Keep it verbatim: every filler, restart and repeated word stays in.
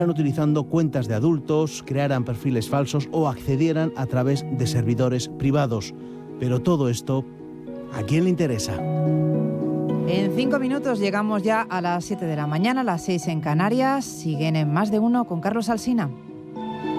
utilizando cuentas de adultos, crearan perfiles falsos o accedieran a través de servidores privados. Pero todo esto, ¿a quién le interesa? En cinco minutos llegamos ya a las siete de la mañana, las seis en Canarias. Siguen en Más de Uno con Carlos Alsina.